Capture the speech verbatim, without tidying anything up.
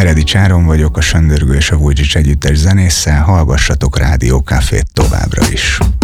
Heredi Csáron vagyok, a Söndörgő és a Vujicic együttes zenésszel, hallgassatok Rádió Cafét továbbra is.